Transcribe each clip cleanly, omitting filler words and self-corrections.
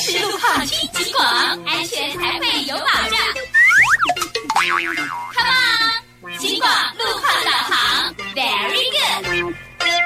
实路况听警广，安全才会有保障。Come on， 警广路况导航 ，Very good。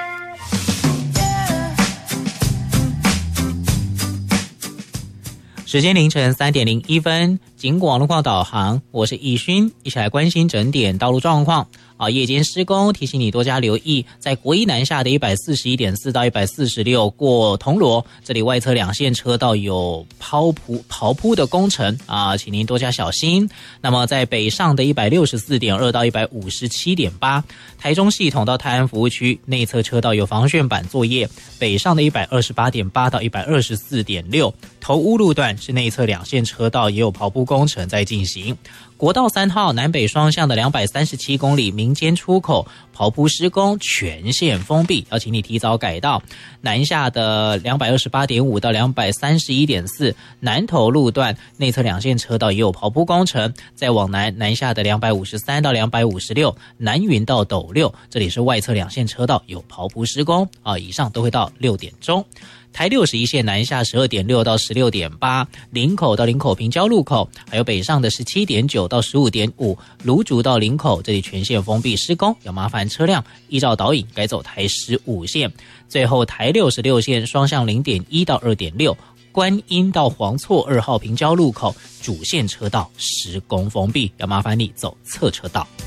时间凌晨3点01分，警广路况导航，我是易勋，一起来关心整点道路状况。夜间施工，提醒你多加留意，在国一南下的 141.4 到146过铜锣，这里外侧两线车道有刨铺的工程请您多加小心。那么在北上的 164.2 到 157.8， 台中系统到泰安服务区内侧车道有防眩板作业，北上的 128.8 到 124.6， 头屋路段是内侧两线车道也有刨铺工程在进行。国道3号南北双向的237公里民间出口刨铺施工全线封闭，要请你提早改道。南下的 228.5 到 231.4 南投路段内侧两线车道也有刨铺工程，再往南下的253到256南云到斗六，这里是外侧两线车道有刨铺施工以上都会到6点钟。台61线南下 12.6 到 16.8 林口到林口平交路口，还有北上的 17.9 到 15.5 芦竹到林口，这里全线封闭施工，要麻烦车辆依照导引改走台15线。最后台66线双向 0.1 到 2.6 观音到黄厝2号平交路口主线车道施工封闭，要麻烦你走侧车道。